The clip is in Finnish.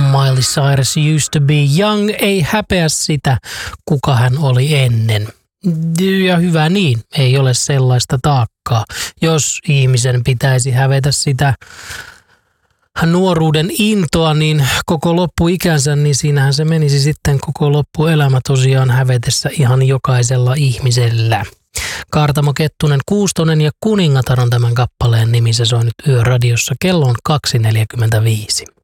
Miley Cyrus used to be young, ei häpeä sitä, kuka hän oli ennen. Ja hyvä niin, ei ole sellaista taakkaa. Jos ihmisen pitäisi hävetä sitä nuoruuden intoa, niin koko loppuikänsä, niin siinähän se menisi sitten koko loppuelämä tosiaan hävetessä ihan jokaisella ihmisellä. Kaartamo Kettunen, Kuustonen ja Kuningatar on tämän kappaleen nimi. Se soi nyt Yöradiossa. Kello on 2.45.